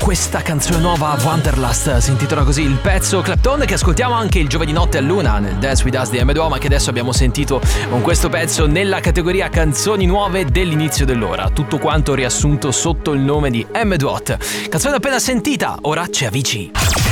questa canzone nuova, Wanderlust, si intitola così il pezzo. Clapton, che ascoltiamo anche il giovedì notte a luna nel Dance With Us di M2O, ma che adesso abbiamo sentito con questo pezzo nella categoria canzoni nuove dell'inizio dell'ora. Tutto quanto riassunto sotto il nome di M2O. Canzone appena sentita, ora c'è Avicii.